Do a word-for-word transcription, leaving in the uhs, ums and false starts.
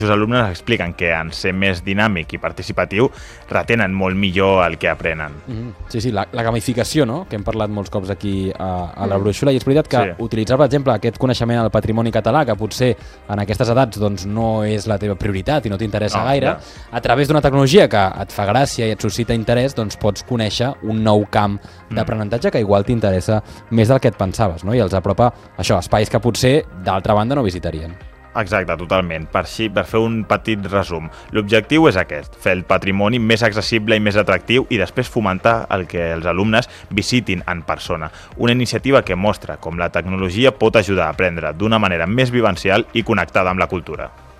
Els alumnes expliquen que en ser més dinàmic i participatiu retenen molt millor el que aprenen. Mm-hmm. Sí, sí, la, la gamificació, no?, que hem parlat molts cops aquí a, a la brúixola, i és veritat que sí. utilitzar, per exemple, aquest coneixement al patrimoni català, que potser en aquestes edats doncs, no és la teva prioritat i no t'interessa no, gaire, ja. a través d'una tecnologia que et fa gràcia i et suscita interès, doncs pots conèixer un nou camp d'aprenentatge que igual t'interessa més del que et pensaves, no?, i els apropa això, espais que potser d'altra banda no visitarien. Exacte, totalment. Per, així, per fer un petit resum, l'objectiu és aquest, fer el patrimoni més accessible i més atractiu i després fomentar el que els alumnes visitin en persona. Una iniciativa que mostra com la tecnologia pot ajudar a aprendre d'una manera més vivencial i connectada amb la cultura.